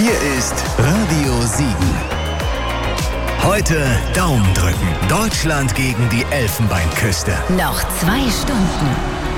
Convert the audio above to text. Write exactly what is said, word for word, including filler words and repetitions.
Hier ist Radio Siegen. Heute Daumen drücken. Deutschland gegen die Elfenbeinküste. Noch zwei Stunden.